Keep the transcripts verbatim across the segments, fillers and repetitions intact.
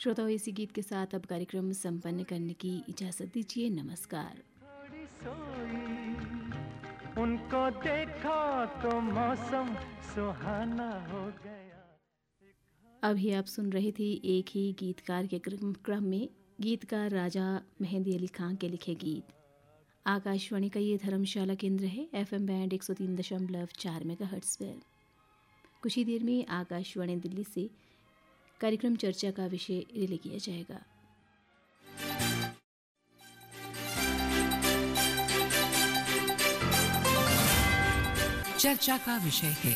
श्रोताओं, इसी गीत के साथ अब कार्यक्रम संपन्न करने की इजाजत दीजिए। नमस्कार। उनको देखा तो मौसम सुहाना हो गया। अभी आप सुन रहे थे एक ही गीतकार के क्रम में गीतकार राजा मेहंदी अली खान के लिखे गीत। आकाशवाणी का ये धर्मशाला केंद्र है, एफएम बैंड एक सौ तीन दशमलव चार मेगाहर्ट्ज़ पर। कुछ ही देर में आकाशवाणी दिल्ली से कार्यक्रम चर्चा का विषय रिले किया जाएगा। चर्चा का विषय है।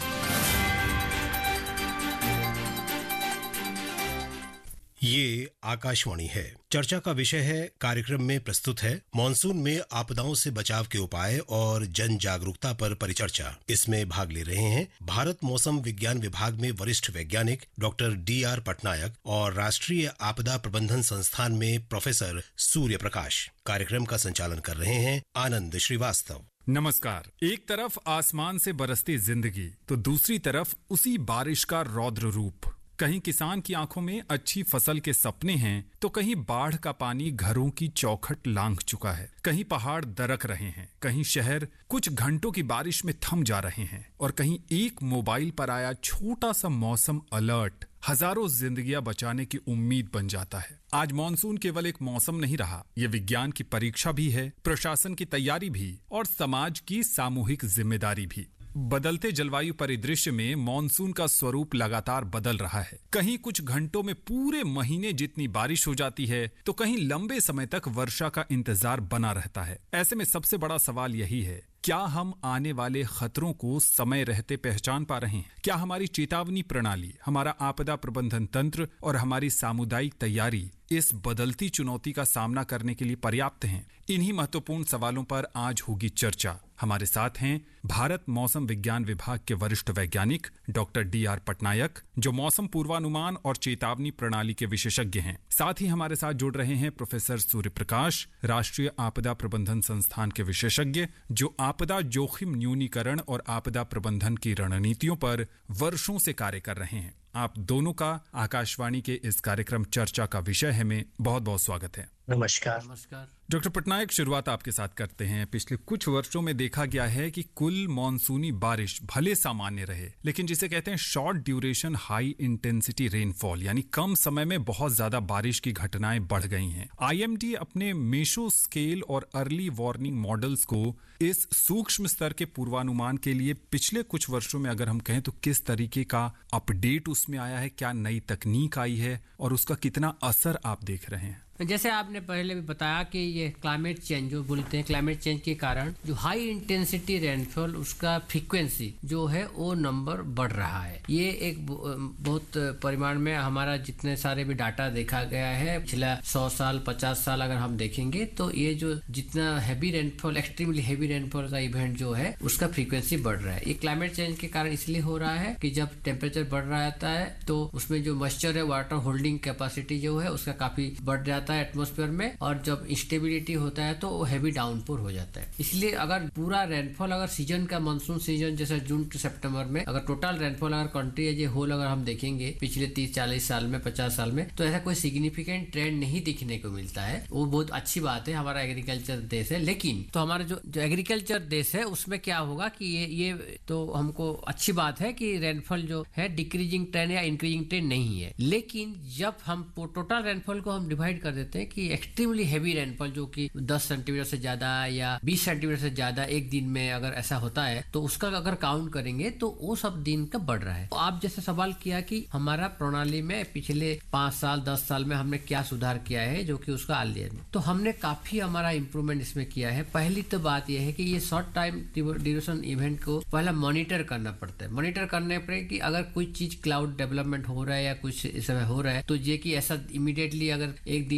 ये आकाशवाणी है। चर्चा का विषय है कार्यक्रम में प्रस्तुत है मॉनसून में आपदाओं से बचाव के उपाय और जन जागरूकता पर परिचर्चा। इसमें भाग ले रहे हैं भारत मौसम विज्ञान विभाग में वरिष्ठ वैज्ञानिक डॉक्टर डी आर पटनायक और राष्ट्रीय आपदा प्रबंधन संस्थान में प्रोफेसर सूर्य प्रकाश। कार्यक्रम का संचालन कर रहे हैं आनंद श्रीवास्तव। नमस्कार। एक तरफ आसमान से बरसती जिंदगी तो दूसरी तरफ उसी बारिश का रौद्र रूप। कहीं किसान की आंखों में अच्छी फसल के सपने हैं तो कहीं बाढ़ का पानी घरों की चौखट लांघ चुका है। कहीं पहाड़ दरक रहे हैं, कहीं शहर कुछ घंटों की बारिश में थम जा रहे हैं और कहीं एक मोबाइल पर आया छोटा सा मौसम अलर्ट हजारों जिंदगियां बचाने की उम्मीद बन जाता है। आज मॉनसून केवल एक मौसम नहीं रहा, ये विज्ञान की परीक्षा भी है, प्रशासन की तैयारी भी और समाज की सामूहिक जिम्मेदारी भी। बदलते जलवायु परिदृश्य में मॉनसून का स्वरूप लगातार बदल रहा है। कहीं कुछ घंटों में पूरे महीने जितनी बारिश हो जाती है तो कहीं लंबे समय तक वर्षा का इंतजार बना रहता है। ऐसे में सबसे बड़ा सवाल यही है, क्या हम आने वाले खतरों को समय रहते पहचान पा रहे हैं? क्या हमारी चेतावनी प्रणाली, हमारा आपदा प्रबंधन तंत्र और हमारी सामुदायिक तैयारी इस बदलती चुनौती का सामना करने के लिए पर्याप्त हैं? इन्हीं महत्वपूर्ण सवालों पर आज होगी चर्चा। हमारे साथ हैं भारत मौसम विज्ञान विभाग के वरिष्ठ वैज्ञानिक डॉक्टर डी आर पटनायक, जो मौसम पूर्वानुमान और चेतावनी प्रणाली के विशेषज्ञ हैं। साथ ही हमारे साथ जुड़ रहे हैं प्रोफेसर सूर्य प्रकाश, राष्ट्रीय आपदा प्रबंधन संस्थान के विशेषज्ञ, जो आपदा जोखिम न्यूनीकरण और आपदा प्रबंधन की रणनीतियों पर वर्षों से कार्य कर रहे हैं। आप दोनों का आकाशवाणी के इस कार्यक्रम चर्चा का विषय है में बहुत बहुत स्वागत है। नमस्कार। नमस्कार डॉक्टर पटनायक, शुरुआत आपके साथ करते हैं। पिछले कुछ वर्षों में देखा गया है कि कुल मॉनसूनी बारिश भले सामान्य रहे, लेकिन जिसे कहते हैं short duration high intensity rainfall, यानी कम समय में बहुत ज्यादा बारिश की घटनाएं बढ़ गई हैं। आईएमडी अपने मेसो स्केल और अर्ली वार्निंग मॉडल्स को इस सूक्ष्म स्तर के पूर्वानुमान के लिए पिछले कुछ वर्षों में अगर हम कहें तो किस तरीके का अपडेट उसमें आया है, क्या नई तकनीक आई है और उसका कितना असर आप देख रहे हैं? जैसे आपने पहले भी बताया कि ये क्लाइमेट चेंज जो बोलते हैं, क्लाइमेट चेंज के कारण जो हाई इंटेंसिटी रेनफॉल, उसका फ्रीक्वेंसी जो है वो नंबर बढ़ रहा है। ये एक बहुत परिमाण में हमारा जितने सारे भी डाटा देखा गया है पिछला सौ साल पचास साल अगर हम देखेंगे तो ये जो जितना heavy rainfall, extremely heavy rainfall का इवेंट जो है उसका फ्रीक्वेंसी बढ़ रहा है। ये क्लाइमेट चेंज के कारण इसलिए हो रहा है कि जब टेम्परेचर बढ़ रहा रहता है तो उसमें जो मॉइस्चर है, वाटर होल्डिंग कैपेसिटी जो है उसका काफी बढ़ जाता है एटमॉस्फेयर में, और जब इंस्टेबिलिटी होता है तो वो हैवी डाउनपोर हो जाता है। इसलिए अगर पूरा रेनफॉल अगर सीजन का मानसून सीजन जैसे जून टू सितंबर में अगर टोटल रेनफॉल अगर कंट्री एज ए होल अगर हम देखेंगे पिछले तीस चालीस साल में, पचास साल में, तो ऐसा कोई सिग्निफिकेंट ट्रेंड नहीं दिखने को मिलता है। वो बहुत अच्छी बात है, हमारा एग्रीकल्चर देश है। लेकिन तो हमारा जो जो एग्रीकल्चर देश है उसमें क्या होगा कि ये ये तो हमको अच्छी बात है कि रेनफॉल जो है डिक्रीजिंग ट्रेंड या इंक्रीजिंग ट्रेंड नहीं है। लेकिन जब हम टोटल रेनफॉल को हम डिवाइड कर देते हैं कि एक्सट्रीमली हैवी रेनफॉल जो कि दस सेंटीमीटर से ज्यादा या बीस सेंटीमीटर से ज्यादा एक दिन में अगर ऐसा होता है तो उसका अगर काउंट करेंगे तो वो सब दिन का बढ़ रहा है। तो आप जैसे सवाल किया कि हमारा प्रणाली में पिछले पांच साल दस साल में हमने क्या सुधार किया है जो कि उसका आलिया में, तो हमने काफी हमारा इंप्रूवमेंट इसमें किया है। पहली तो बात यह है कि ये शॉर्ट टाइम ड्यूरेशन इवेंट को पहला मॉनिटर करना पड़ता है। मॉनिटर करने पर कि अगर कोई चीज क्लाउड डेवलपमेंट हो रहा है या कुछ इस समय हो रहा है तो ये कि ऐसा इमीडिएटली अगर एक दिन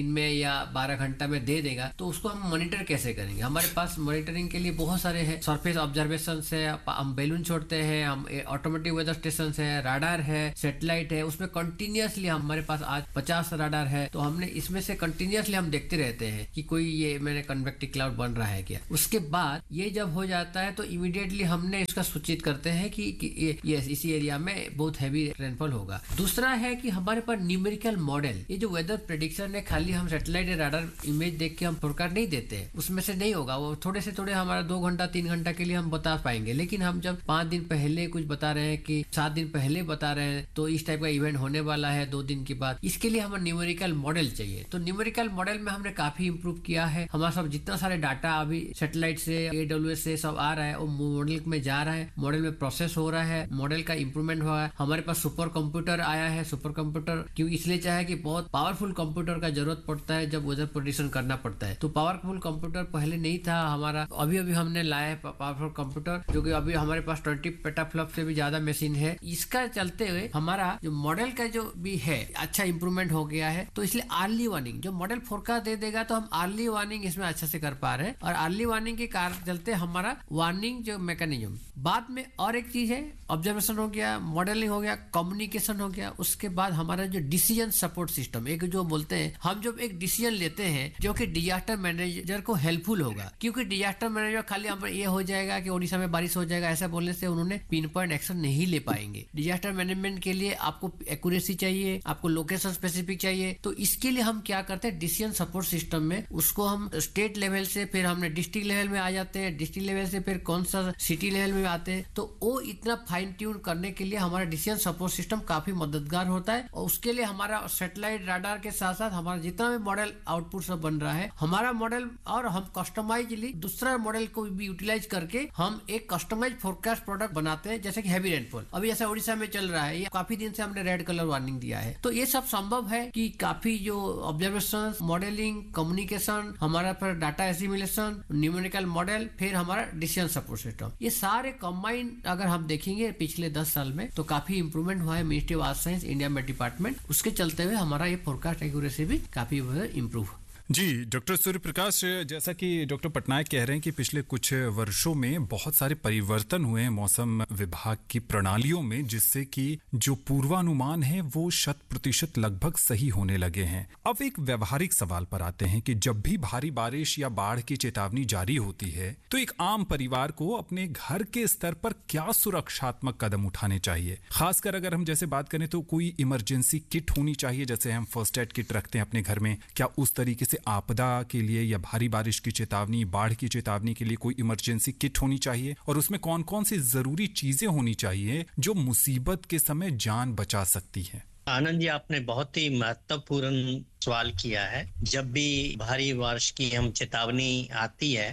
दिन में या बारह घंटा में दे देगा, तो उसको हम मॉनिटर कैसे करेंगे? हमारे पास मॉनिटरिंग के लिए बहुत सारे हैं, सरफेस ऑब्जर्वेशन है, हम बैलून छोड़ते हैं, हम ऑटोमेटिक वेदर स्टेशन है, राडार है, सैटेलाइट है, उसमें कंटिन्यूअसली हमारे पास आज पचास राडार है, तो हमने इसमें से कंटिन्यूअसली हम देखते रहते हैं कि कोई ये मैंने कन्वेक्टिव क्लाउड बन रहा है क्या। उसके बाद ये जब हो जाता है तो इमीडिएटली हमने इसका सूचित करते हैं कि, कि ये, ये इसी एरिया में बहुत हैवी रेनफॉल होगा। दूसरा है कि हमारे पास न्यूमेरिकल मॉडल, ये जो वेदर प्रेडिक्शन है खाली हम सैटेलाइट या राडार इमेज देख के हम फोरकास्ट नहीं देते हैं, उसमें से नहीं होगा। वो थोड़े से थोड़े हमारा दो घंटा तीन घंटा के लिए हम बता पाएंगे, लेकिन हम जब पांच दिन पहले कुछ बता रहे हैं कि सात दिन पहले बता रहे हैं तो इस टाइप का इवेंट होने वाला है दो दिन के बाद, इसके लिए हमें न्यूमेरिकल मॉडल चाहिए। तो न्यूमेरिकल मॉडल में हमने काफी इंप्रूव किया है। हमारा सब जितना सारे डाटा अभी सैटेलाइट से एडब्ल्यूएस से सब आ रहा है वो मॉडल में जा रहा है, मॉडल में प्रोसेस हो रहा है, मॉडल का इंप्रूवमेंट हुआ है। हमारे पास सुपर कंप्यूटर आया है। सुपर कंप्यूटर क्यों इसलिए चाहे कि बहुत पावरफुल कंप्यूटर का जरूरत पड़ता है जब वेदर प्रेडिक्शन करना पड़ता है। तो पावरफुल कंप्यूटर पहले नहीं था हमारा, अभी अभी हमने लाया है पावरफुल कंप्यूटर, जो कि अभी हमारे पास ट्वेंटी पेटाफ्लॉप से भी ज्यादा मशीन है। इसका चलते हुए हमारा जो मॉडल का जो भी है अच्छा इंप्रूवमेंट हो गया है। तो इसलिए अर्ली वार्निंग जो मॉडल फोरकास्ट दे देगा तो हम अर्ली वार्निंग इसमें अच्छे से कर पा रहे हैं, और अर्ली वार्निंग के कारण चलते हमारा वार्निंग जो मैकेनिज्म। बाद में और एक चीज है, ऑब्जर्वेशन हो गया, मॉडलिंग हो गया, कम्युनिकेशन हो गया। उसके बाद हमारा जो डिसीजन सपोर्ट सिस्टम, एक जो बोलते हैं हम जब एक डिसीजन लेते हैं जो कि डिजास्टर मैनेजर को हेल्पफुल होगा, क्योंकि डिजास्टर मैनेजर खाली हम ये हो जाएगा कि ओडिशा में बारिश हो जाएगा ऐसा बोलने से उन्होंने पिन पॉइंट एक्शन नहीं ले पाएंगे। डिजास्टर मैनेजमेंट के लिए आपको एक्यूरेसी चाहिए, आपको लोकेशन स्पेसिफिक चाहिए। तो इसके लिए हम क्या करते हैं, डिसीजन सपोर्ट सिस्टम में उसको हम स्टेट लेवल से फिर हमने डिस्ट्रिक्ट लेवल में आ जाते हैं, डिस्ट्रिक्ट लेवल से फिर कौन सा सिटी लेवल में आते हैं। तो वो इतना फाइन ट्यून करने के लिए हमारा डिसीजन सपोर्ट सिस्टम काफी मददगार होता है। और उसके लिए हमारा सैटेलाइट राडार के साथ साथ हमारा जितना भी मॉडल आउटपुट सब बन रहा है हमारा मॉडल, और हम कस्टमाइजली दूसरा मॉडल को भी यूटिलाइज करके हम एक कस्टमाइज फोरकास्ट प्रोडक्ट बनाते हैं। जैसे कि हैवी रेनफॉल अभी जैसा उड़ीसा में चल रहा है, ये काफी दिन से हमने रेड कलर वार्निंग दिया है। तो ये सब संभव है कि काफी जो ऑब्जर्वेशन, मॉडलिंग, कम्युनिकेशन, हमारा फिर डाटा एसिमुलेशन, न्यूमेरिकल मॉडल, फिर हमारा डिसीजन सपोर्ट सिस्टम, ये सारे कंबाइन अगर हम देखेंगे पिछले दस साल में तो काफी इंप्रूवमेंट हुआ है ministry of earth science India में डिपार्टमेंट। उसके चलते हुए हमारा ये फोरकास्ट एक्यूरेसी भी काफी इंप्रूव। जी डॉक्टर सूर्य प्रकाश, जैसा कि डॉक्टर पटनायक कह रहे हैं कि पिछले कुछ वर्षों में बहुत सारे परिवर्तन हुए हैं मौसम विभाग की प्रणालियों में, जिससे कि जो पूर्वानुमान है वो शत प्रतिशत लगभग सही होने लगे हैं। अब एक व्यवहारिक सवाल पर आते हैं कि जब भी भारी बारिश या बाढ़ की चेतावनी जारी होती है तो एक आम परिवार को अपने घर के स्तर पर क्या सुरक्षात्मक कदम उठाने चाहिए? खासकर अगर हम जैसे बात करें तो कोई इमरजेंसी किट होनी चाहिए, जैसे हम फर्स्ट एड किट रखते हैं अपने घर में, क्या उस तरीके से आपदा के लिए या भारी बारिश की चेतावनी, बाढ़ की चेतावनी के लिए कोई इमरजेंसी किट होनी चाहिए? और उसमें कौन कौन सी जरूरी चीजें होनी चाहिए जो मुसीबत के समय जान बचा सकती है? आनंद जी, आपने बहुत ही महत्वपूर्ण सवाल किया है। जब भी भारी बारिश की हम चेतावनी आती है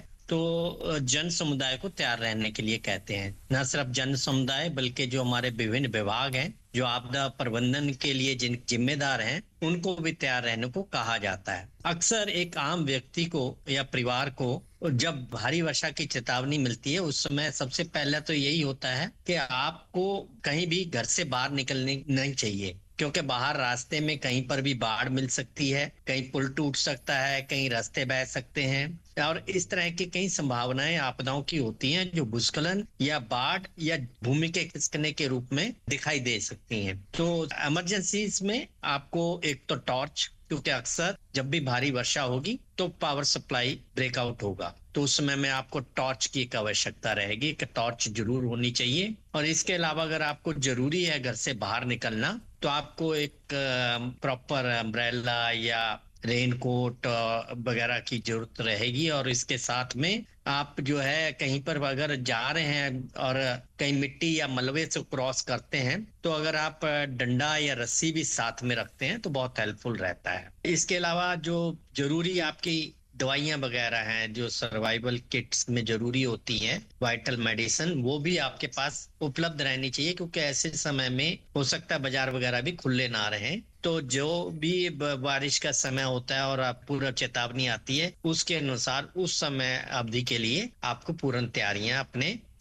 तो जन समुदाय को तैयार रहने के लिए कहते हैं। न सिर्फ जन समुदाय बल्कि जो हमारे विभिन्न विभाग हैं जो आपदा प्रबंधन के लिए जिन जिम्मेदार हैं उनको भी तैयार रहने को कहा जाता है। अक्सर एक आम व्यक्ति को या परिवार को जब भारी वर्षा की चेतावनी मिलती है उस समय सबसे पहले तो यही होता है कि आपको कहीं भी घर से बाहर निकलने नहीं चाहिए, क्योंकि बाहर रास्ते में कहीं पर भी बाढ़ मिल सकती है, कहीं पुल टूट सकता है, कहीं रास्ते बह सकते हैं, और इस तरह की कई संभावनाएं आपदाओं की होती हैं जो भूस्खलन या बाढ़ या भूमि के खिसकने के रूप में दिखाई दे सकती हैं। तो इमरजेंसीज में आपको एक तो टॉर्च, क्योंकि अक्सर जब भी भारी वर्षा होगी तो पावर सप्लाई ब्रेकआउट होगा, तो उस समय में आपको टॉर्च की एक आवश्यकता रहेगी कि टॉर्च जरूर होनी चाहिए। और इसके अलावा अगर आपको जरूरी है घर से बाहर निकलना तो आपको एक प्रॉपर अम्ब्रेला या रेनकोट वगैरह की जरूरत रहेगी। और इसके साथ में आप जो है कहीं पर अगर जा रहे हैं और कहीं मिट्टी या मलबे से क्रॉस करते हैं तो अगर आप डंडा या रस्सी भी साथ में रखते हैं तो बहुत हेल्पफुल रहता है। इसके अलावा जो जरूरी आपकी दवाइयां वगैरह हैं जो सर्वाइवल किट्स में जरूरी होती हैं, वाइटल मेडिसिन, वो भी आपके पास उपलब्ध रहनी चाहिए, क्योंकि ऐसे समय में हो सकता है बाजार वगैरह भी खुले ना रहें। तो जो भी बारिश का समय होता है और आप पूरा चेतावनी आती है उसके अनुसार उस समय अवधि के लिए आपको पूर्ण तैयारियां अपने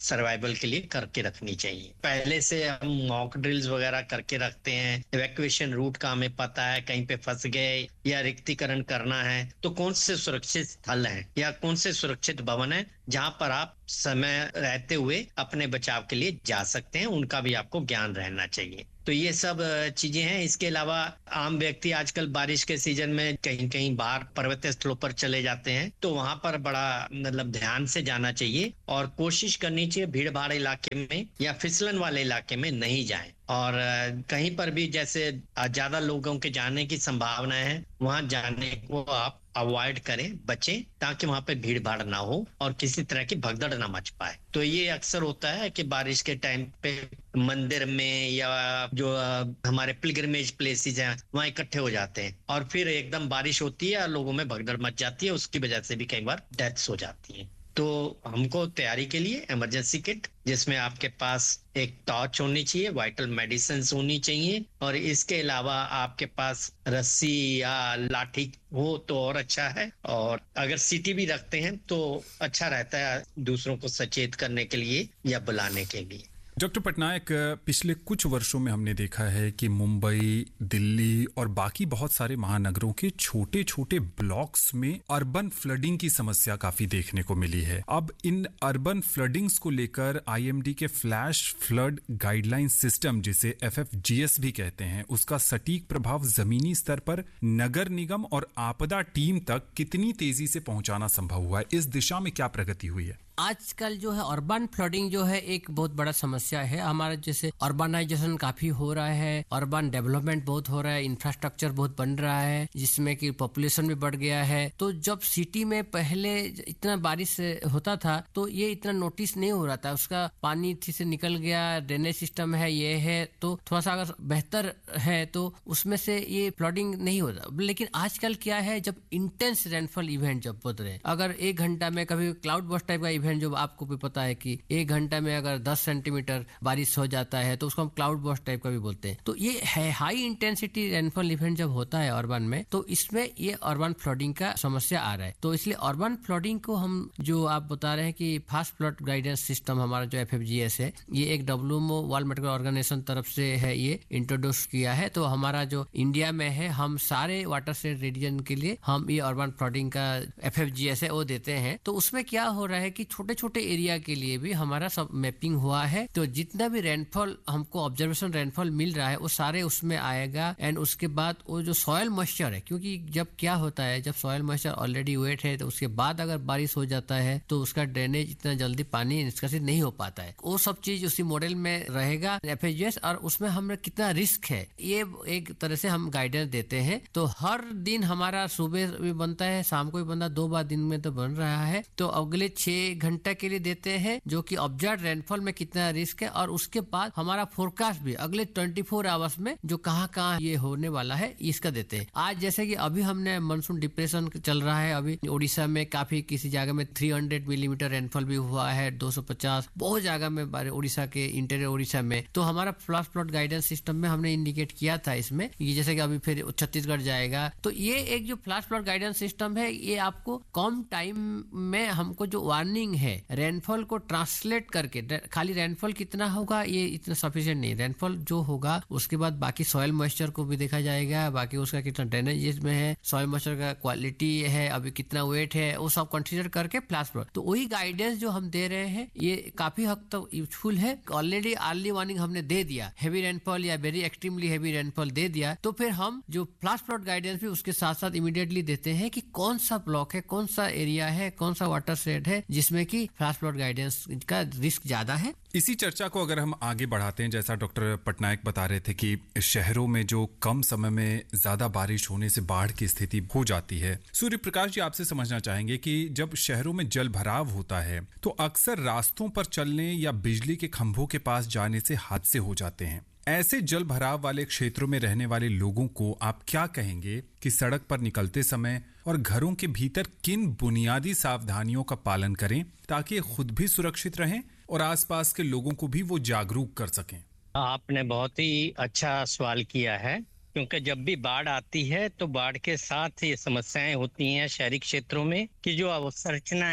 सर्वाइवल के लिए करके रखनी चाहिए। पहले से हम मॉक ड्रिल्स वगैरह करके रखते हैं, इवैक्यूएशन रूट का हमें पता है, कहीं पे फंस गए या रिक्तीकरण करना है तो कौन से सुरक्षित स्थल हैं या कौन से सुरक्षित भवन है जहां पर आप समय रहते हुए अपने बचाव के लिए जा सकते हैं, उनका भी आपको ज्ञान रहना चाहिए। तो ये सब चीजें हैं। इसके अलावा आम व्यक्ति आजकल बारिश के सीजन में कहीं कहीं बाहर पर्वतीय स्थलों पर चले जाते हैं, तो वहां पर बड़ा मतलब ध्यान से जाना चाहिए और कोशिश करनी चाहिए भीड़ भाड़ इलाके में या फिसलन वाले इलाके में नहीं जाएं। और कहीं पर भी जैसे ज्यादा लोगों के जाने की संभावना है वहां जाने को आप अवॉइड करें, बचें, ताकि वहां पे भीड़ भाड़ ना हो और किसी तरह की भगदड़ ना मच पाए। तो ये अक्सर होता है कि बारिश के टाइम पे मंदिर में या जो हमारे पिलग्रिमेज प्लेसेस हैं वहां इकट्ठे हो जाते हैं और फिर एकदम बारिश होती है और लोगों में भगदड़ मच जाती है, उसकी वजह से भी कई बार डेथ्स हो जाती हैं। तो हमको तैयारी के लिए इमरजेंसी किट जिसमें आपके पास एक टॉर्च होनी चाहिए, वाइटल मेडिसिन होनी चाहिए और इसके अलावा आपके पास रस्सी या लाठी हो तो और अच्छा है, और अगर सीटी भी रखते हैं तो अच्छा रहता है दूसरों को सचेत करने के लिए या बुलाने के लिए। डॉक्टर पटनायक, पिछले कुछ वर्षों में हमने देखा है कि मुंबई, दिल्ली और बाकी बहुत सारे महानगरों के छोटे छोटे ब्लॉक्स में अर्बन फ्लडिंग की समस्या काफी देखने को मिली है। अब इन अर्बन फ्लडिंग्स को लेकर आईएमडी के फ्लैश फ्लड गाइडलाइन सिस्टम, जिसे एफ एफ जी एस भी कहते हैं, उसका सटीक प्रभाव जमीनी स्तर पर नगर निगम और आपदा टीम तक कितनी तेजी से पहुंचाना संभव हुआ है? इस दिशा में क्या प्रगति हुई है? आजकल जो है अर्बन फ्लडिंग जो है एक बहुत बड़ा समस्या है। हमारा जैसे अर्बनाइजेशन काफी हो रहा है, अर्बन डेवलपमेंट बहुत हो रहा है, इंफ्रास्ट्रक्चर बहुत बन रहा है जिसमें कि पॉपुलेशन भी बढ़ गया है। तो जब सिटी में पहले इतना बारिश होता था तो ये इतना नोटिस नहीं हो रहा था, उसका पानी ठीक से निकल गया, ड्रेनेज सिस्टम है, ये है, तो थोड़ा सा अगर बेहतर है तो उसमें से ये फ्लडिंग नहीं होता। लेकिन आजकल क्या है, जब इंटेंस रेनफॉल इवेंट जब होते रहे, अगर एक घंटा में कभी क्लाउड बर्स्ट टाइप का इवेंट जो आपको भी पता है कि एक घंटा में अगर दस सेंटीमीटर बारिश हो जाता है तो उसको हम क्लाउड बर्स्ट टाइप का भी बोलते हैं। तो ये है हाई इंटेंसिटी रेनफॉल इवेंट जब होता है अर्बन में, तो इसमें ये अर्बन फ्लडिंग का समस्या आ रहा है। तो इसलिए अर्बन फ्लडिंग को हम जो आप बता रहे हैं कि फास्ट फ्लड गाइडेंस सिस्टम हमारा जो एफ एफ जी एस है, ये एक डब्ल्यूएमओ वर्ल्ड मेडिकल ऑर्गेनाइजेशन तरफ से है, ये इंट्रोड्यूस किया है। तो हमारा जो इंडिया में है, हम सारे वाटर शेड रीजन के लिए हम ये अर्बन फ्लडिंग का एफ एफ जी एस है वो देते हैं। तो उसमें क्या हो रहा है कि छोटे छोटे एरिया के लिए भी हमारा सब मैपिंग हुआ है। तो जितना भी रेनफॉल हमको ऑब्जर्वेशन रेनफॉल मिल रहा है वो सारे उसमें आएगा। एंड उसके बाद वो जो सॉयल मॉइस्चर है, क्योंकि जब क्या होता है, जब सॉयल मॉइस्चर ऑलरेडी वेट है तो उसके बाद अगर बारिश हो जाता है तो उसका ड्रेनेज इतना जल्दी पानी निष्कासित नहीं हो पाता है। वो सब चीज उसी मॉडल में रहेगा एफ एच जी एस, और उसमें हमें कितना रिस्क है ये एक तरह से हम गाइडेंस देते हैं। तो हर दिन हमारा सुबह भी बनता है, शाम को भी बनता है, दो बार दिन में तो बन रहा है। तो अगले छह घंटे के लिए देते हैं जो कि ऑब्जर्व रेनफॉल में कितना रिस्क है, और उसके बाद हमारा फोरकास्ट भी अगले चौबीस आवर्स में जो कहां कहां ये होने वाला है इसका देते हैं। आज जैसे कि अभी हमने मानसून डिप्रेशन चल रहा है, अभी उड़ीसा में काफी किसी जगह में तीन सौ मिलीमीटर रेनफॉल भी हुआ है, दो सौ पचास बहुत जगह में उड़ीसा के इंटीरियर उड़ीसा में। तो हमारा फ्लैश फ्लड गाइडेंस सिस्टम में हमने इंडिकेट किया था इसमें, ये जैसे कि अभी फिर छत्तीसगढ़ जाएगा। तो ये एक जो फ्लैश फ्लड गाइडेंस सिस्टम है, ये आपको कम टाइम में हमको जो वार्निंग है रेनफॉल को ट्रांसलेट करके, खाली रेनफॉल कितना होगा ये इतना सफिशिएंट नहीं, रेनफॉल जो होगा उसके बाद बाकी सॉइल मॉइस्चर को भी देखा जाएगा, बाकी उसका कितना ड्रेनेज में है, सॉइल मॉइस्चर का क्वालिटी है, अभी कितना वेट है, वो सब कंसीडर करके फ्लैश फ्लड। तो वही गाइडेंस जो हम दे रहे हैं ये काफी हद तक यूजफुल है। ऑलरेडी अर्ली वार्निंग हमने दे दिया, हैवी रेनफॉल या वेरी एक्सट्रीमली हैवी रेनफॉल दे दिया, तो फिर हम जो फ्लैश फ्लड गाइडेंस भी उसके साथ साथ इमीडिएटली देते हैं कि कौन सा ब्लॉक है, कौन सा एरिया है, कौन सा वाटर शेड है जिसमें कि फ्लैश फ्लड गाइडेंस का रिस्क ज्यादा है। इसी चर्चा को अगर हम आगे बढ़ाते हैं, जैसा डॉक्टर पटनायक बता रहे थे कि शहरों में जो कम समय में ज्यादा बारिश होने से बाढ़ की स्थिति हो जाती है, सूर्य प्रकाश जी आपसे समझना चाहेंगे कि जब शहरों में जल भराव होता है तो अक्सर रास्तों पर चलने या बिजली के खंभों के पास जाने से हादसे हो जाते हैं। ऐसे जल भराव वाले क्षेत्रों में रहने वाले लोगों को आप क्या कहेंगे कि सड़क पर निकलते समय और घरों के भीतर किन बुनियादी सावधानियों का पालन करें ताकि खुद भी सुरक्षित रहें और आसपास के लोगों को भी वो जागरूक कर सकें? आपने बहुत ही अच्छा सवाल किया है, क्योंकि जब भी बाढ़ आती है तो बाढ़ के साथ ये समस्याएं होती हैं शहरी क्षेत्रों में कि जो अवसंरचनाएं हैं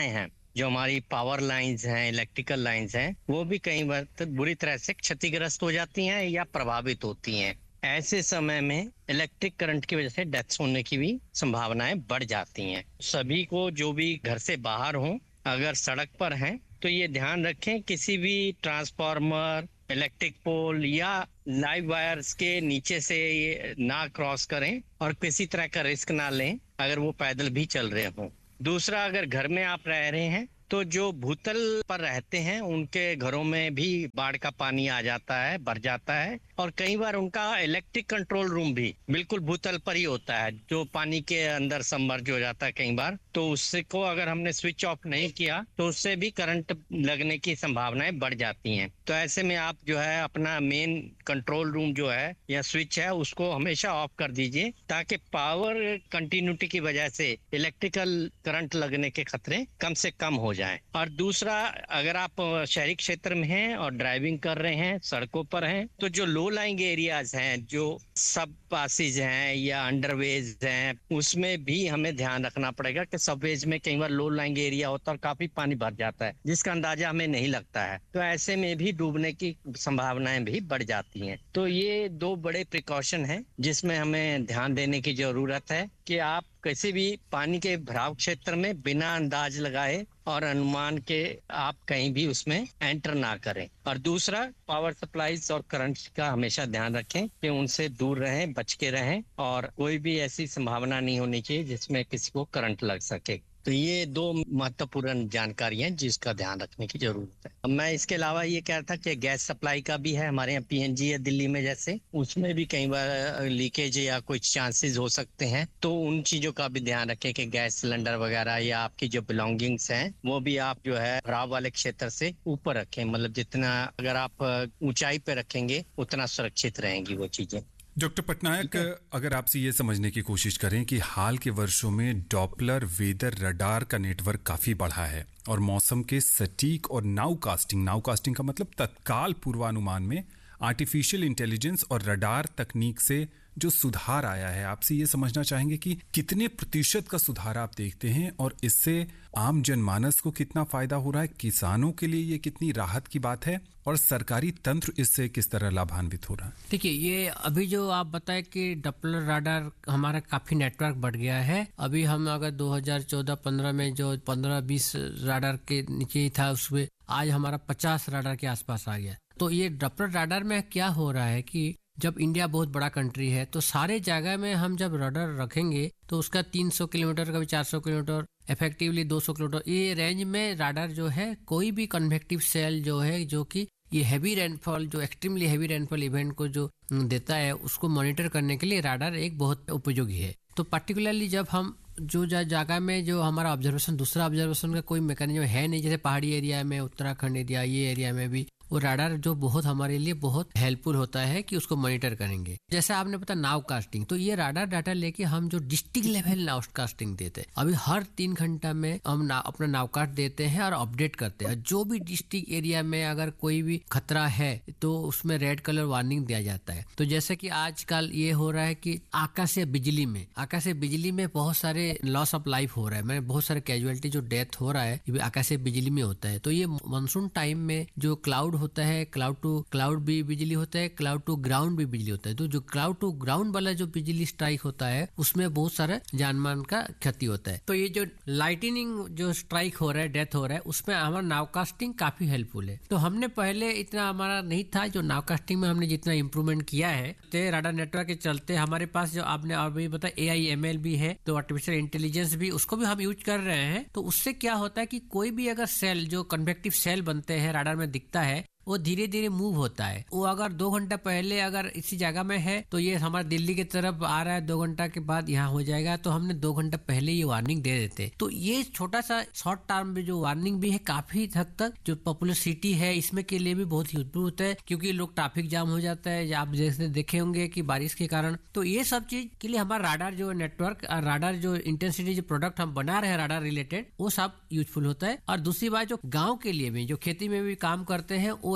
जो हमारी पावर लाइंस हैं, इलेक्ट्रिकल लाइंस हैं, वो भी कई बार तो बुरी तरह से क्षतिग्रस्त हो जाती हैं या प्रभावित होती हैं। ऐसे समय में इलेक्ट्रिक करंट की वजह से डेथ्स होने की भी संभावनाएं बढ़ जाती हैं। सभी को जो भी घर से बाहर हों, अगर सड़क पर हैं तो ये ध्यान रखें किसी भी ट्रांसफार्मर, इलेक्ट्रिक पोल या लाइव वायर्स के नीचे से ये ना क्रॉस करें और किसी तरह का रिस्क ना लें अगर वो पैदल भी चल रहे हों। दूसरा, अगर घर में आप रह रहे हैं तो जो भूतल पर रहते हैं उनके घरों में भी बाढ़ का पानी आ जाता है, भर जाता है, और कई बार उनका इलेक्ट्रिक कंट्रोल रूम भी बिल्कुल भूतल पर ही होता है, जो पानी के अंदर सबमर्ज हो जाता है कई बार। तो उससे को अगर हमने स्विच ऑफ नहीं किया तो उससे भी करंट लगने की संभावनाएं बढ़ जाती हैं। तो ऐसे में आप जो है अपना मेन कंट्रोल रूम जो है या स्विच है उसको हमेशा ऑफ कर दीजिए, ताकि पावर कंटिन्यूटी की वजह से इलेक्ट्रिकल करंट लगने के खतरे कम से कम हो जाए। और दूसरा, अगर आप शहरी क्षेत्र में हैं और ड्राइविंग कर रहे हैं, सड़कों पर हैं, तो जो लो लाइंग एरियाज हैं, जो सब पासेज हैं या अंडरवेज हैं, उसमें भी हमें ध्यान रखना पड़ेगा कि सबवेज में कई बार लो लाइंग एरिया होता है और काफी पानी भर जाता है, जिसका अंदाजा हमें नहीं लगता है। तो ऐसे में भी डूबने की संभावनाएं भी बढ़ जाती हैं। तो ये दो बड़े प्रिकॉशन हैं जिसमें हमें ध्यान देने की जरूरत है कि आप किसी भी पानी के भराव क्षेत्र में बिना अंदाज लगाए और अनुमान के आप कहीं भी उसमें एंटर ना करें। और दूसरा, पावर सप्लाईज और करंट का हमेशा ध्यान रखें कि उनसे दूर रहें, बच के रहें, और कोई भी ऐसी संभावना नहीं होनी चाहिए जिसमें किसी को करंट लग सके। तो ये दो महत्वपूर्ण जानकारियां जिसका ध्यान रखने की जरूरत है। अब मैं इसके अलावा ये कह रहा था कि गैस सप्लाई का भी है हमारे यहाँ पीएनजी है दिल्ली में, जैसे उसमें भी कई बार लीकेज या कुछ चांसेस हो सकते हैं। तो उन चीजों का भी ध्यान रखें कि गैस सिलेंडर वगैरह या आपकी जो बिलोंगिंग्स हैं वो भी आप जो है भराव वाले क्षेत्र से ऊपर रखें। मतलब जितना अगर आप ऊंचाई पे रखेंगे उतना सुरक्षित रहेंगी वो चीजें। डॉक्टर पटनायक, अगर आपसे ये समझने की कोशिश करें कि हाल के वर्षों में डॉपलर वेदर रडार का नेटवर्क काफी बढ़ा है और मौसम के सटीक और नाउ कास्टिंग नाउ कास्टिंग का मतलब तत्काल पूर्वानुमान में आर्टिफिशियल इंटेलिजेंस और रडार तकनीक से जो सुधार आया है, आपसे ये समझना चाहेंगे कि कितने प्रतिशत का सुधार आप देखते हैं और इससे आम जनमानस को कितना फायदा हो रहा है, किसानों के लिए ये कितनी राहत की बात है और सरकारी तंत्र इससे किस तरह लाभान्वित हो रहा है? देखिए, ये अभी जो आप बताए कि डॉपलर राडार हमारा काफी नेटवर्क बढ़ गया है। अभी हम अगर दो हज़ार चौदह पंद्रह में जो पंद्रह बीस राडार के नीचे ही था, उसमें आज हमारा पचास राडार के आसपास आ गया। तो ये डॉपलर राडार में क्या हो रहा है कि जब इंडिया बहुत बड़ा कंट्री है तो सारे जगह में हम जब रडार रखेंगे तो उसका तीन सौ किलोमीटर कभी चार सौ किलोमीटर इफेक्टिवली दो सौ किलोमीटर ये रेंज में राडार जो है कोई भी कन्वेक्टिव सेल जो है जो कि ये हैवी रेनफॉल जो एक्सट्रीमली हैवी रेनफॉल इवेंट को जो देता है उसको मॉनिटर करने के लिए राडार एक बहुत उपयोगी है। तो पर्टिकुलरली जब हम जो जगह में जो हमारा ऑब्जर्वेशन दूसरा ऑब्जर्वेशन का कोई मैकेनिज्म है नहीं, जैसे पहाड़ी एरिया में, उत्तराखंड एरिया, ये एरिया में भी वो राडार जो बहुत हमारे लिए बहुत हेल्पफुल होता है कि उसको मॉनिटर करेंगे। जैसे आपने पता नाव कास्टिंग, तो ये राडार डाटा लेके हम जो डिस्ट्रिक्ट लेवल नाव कास्टिंग देते हैं, अभी हर तीन घंटा में हम ना, अपना नाव कास्ट देते हैं और अपडेट करते हैं। जो भी डिस्ट्रिक्ट एरिया में अगर कोई भी खतरा है तो उसमें रेड कलर वार्निंग दिया जाता है। तो जैसे कि आजकल ये हो रहा है कि आकाशीय बिजली में आकाशीय बिजली में बहुत सारे लॉस ऑफ लाइफ हो रहा है, मैंने बहुत सारे कैजुअलिटी जो डेथ हो रहा है ये भी आकाशीय बिजली में होता है। तो ये मानसून टाइम में जो क्लाउड होता है, क्लाउड टू क्लाउड भी बिजली होता है, क्लाउड टू ग्राउंड भी बिजली होता है। तो जो क्लाउड टू ग्राउंड वाला जो बिजली स्ट्राइक होता है उसमें बहुत सारा जानमान का क्षति होता है। तो ये जो लाइटनिंग जो स्ट्राइक हो रहा है, डेथ हो रहा है, उसमें हमारा नावकास्टिंग काफी हेल्पफुल है। तो हमने पहले इतना हमारा नहीं था, जो नावकास्टिंग में हमने जितना इम्प्रूवमेंट किया है तो राडार नेटवर्क के चलते हमारे पास जो आपने अभी बताया ए आई एम एल भी है, तो आर्टिफिशियल इंटेलिजेंस भी, उसको भी हम यूज कर रहे हैं। तो उससे क्या होता है कि कोई भी अगर सेल जो कन्वेक्टिव सेल बनते हैं राडार में दिखता है वो धीरे धीरे मूव होता है। वो अगर दो घंटा पहले अगर इसी जगह में है तो ये हमारे दिल्ली की तरफ आ रहा है, दो घंटा के बाद यहाँ हो जाएगा, तो हमने दो घंटा पहले ये वार्निंग दे देते। तो ये छोटा सा शॉर्ट टर्म में जो वार्निंग भी है काफी हद तक जो पॉपुलर सिटी है इसमें के लिए भी बहुत यूजफुल होता है, क्योंकि लोग ट्रैफिक जाम हो जाता है, आप जैसे देखे होंगे कि बारिश के कारण। तो ये सब चीज के लिए हमारा राडार जो नेटवर्क, राडार जो इंटेंसिटी जो प्रोडक्ट हम बना रहे हैं राडार रिलेटेड, वो सब यूजफुल होता है। और दूसरी बात जो गाँव के लिए भी, जो खेती में भी काम करते हैं, वो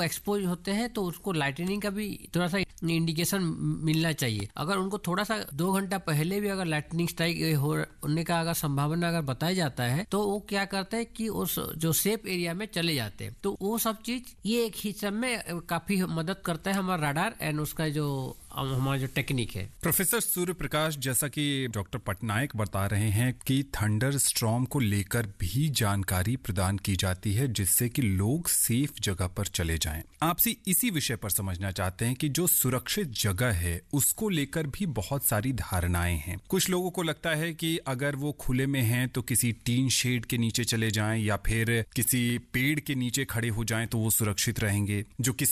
वो एक्सपोज होते हैं तो उसको लाइटनिंग का भी थोड़ा सा इंडिकेशन मिलना चाहिए। अगर उनको थोड़ा सा दो घंटा पहले भी अगर लाइटनिंग स्ट्राइक होने का अगर संभावना अगर बताया जाता है तो वो क्या करते हैं कि उस जो सेफ एरिया में चले जाते हैं। तो वो सब चीज ये एक ही सब में काफी मदद करता है हमारा राडार एंड उसका जो हमारा जो टेक्निक है। प्रोफेसर सूर्य प्रकाश, जैसा कि डॉक्टर पटनायक बता रहे हैं कि थंडर स्टॉर्म को लेकर भी जानकारी प्रदान की जाती है जिससे कि लोग सेफ जगह पर चले जाएं। आपसे इसी विषय पर समझना चाहते हैं कि जो सुरक्षित जगह है उसको लेकर भी बहुत सारी धारणाएं हैं। कुछ लोगों को लगता है कि अगर वो खुले में हैं तो किसी टीन शेड के नीचे चले जाएं या फिर किसी पेड़ के नीचे खड़े हो जाएं तो वो सुरक्षित रहेंगे। जो